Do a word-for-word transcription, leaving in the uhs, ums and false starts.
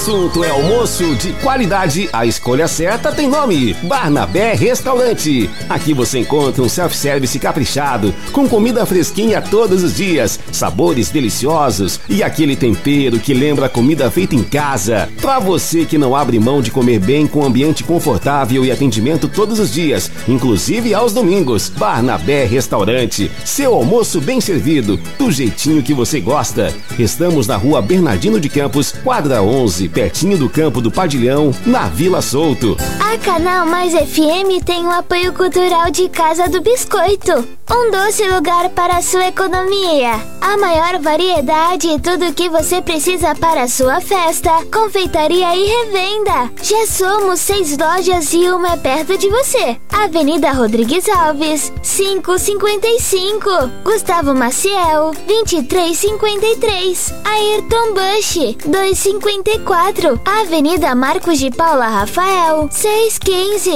Assunto é almoço de qualidade, a escolha certa tem nome: Barnabé Restaurante. Aqui você encontra um self-service caprichado, com comida fresquinha todos os dias, sabores deliciosos e aquele tempero que lembra a comida feita em casa. Pra você que não abre mão de comer bem com ambiente confortável e atendimento todos os dias, inclusive aos domingos, Barnabé Restaurante. Seu almoço bem servido, do jeitinho que você gosta. Estamos na rua Bernardino de Campos, quadra onze, pertinho do campo do Padilhão, na Vila Souto. A Canal Mais F M tem o apoio cultural de Casa do Biscoito, um doce lugar para a sua economia. A maior variedade e tudo o que você precisa para a sua festa, confeitaria e revenda. Já somos seis lojas e uma é perto de você. Avenida Rodrigues Alves, quinhentos e cinquenta e cinco. Gustavo Maciel, vinte e três cinquenta e três. Ayrton Bush, duzentos e cinquenta e quatro. Avenida Marcos de Paula Rafael, seiscentos e quinze.